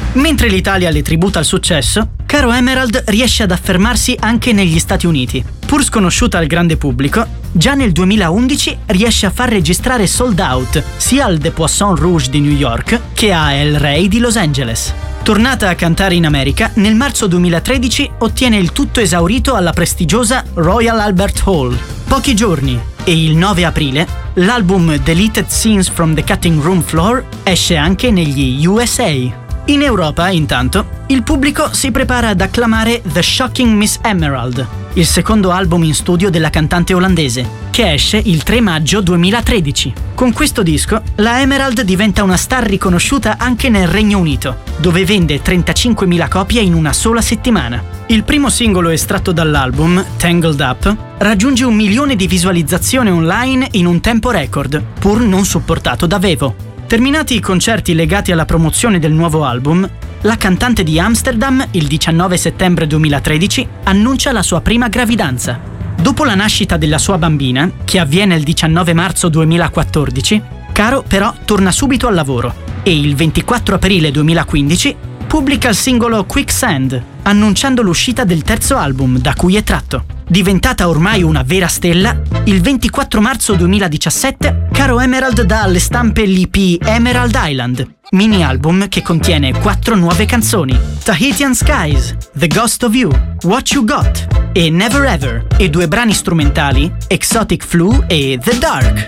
Mentre l'Italia le tributa il successo, Caro Emerald riesce ad affermarsi anche negli Stati Uniti. Pur sconosciuta al grande pubblico, già nel 2011 riesce a far registrare sold out sia al The Poisson Rouge di New York che a El Rey di Los Angeles. Tornata a cantare in America, nel marzo 2013 ottiene il tutto esaurito alla prestigiosa Royal Albert Hall. Pochi giorni e il 9 aprile l'album Deleted Scenes from the Cutting Room Floor esce anche negli USA. In Europa, intanto, il pubblico si prepara ad acclamare The Shocking Miss Emerald, il secondo album in studio della cantante olandese, che esce il 3 maggio 2013. Con questo disco, la Emerald diventa una star riconosciuta anche nel Regno Unito, dove vende 35.000 copie in una sola settimana. Il primo singolo estratto dall'album, Tangled Up, raggiunge 1 milione di visualizzazioni online in un tempo record, pur non supportato da Vevo. Terminati i concerti legati alla promozione del nuovo album, la cantante di Amsterdam, il 19 settembre 2013, annuncia la sua prima gravidanza. Dopo la nascita della sua bambina, che avviene il 19 marzo 2014, Caro però torna subito al lavoro e il 24 aprile 2015 pubblica il singolo Quicksand, annunciando l'uscita del terzo album da cui è tratto. Diventata ormai una vera stella, il 24 marzo 2017 Caro Emerald dà alle stampe l'EP Emerald Island, mini album che contiene 4 nuove canzoni: Tahitian Skies, The Ghost of You, What You Got e Never Ever, e 2 brani strumentali, Exotic Flu e The Dark.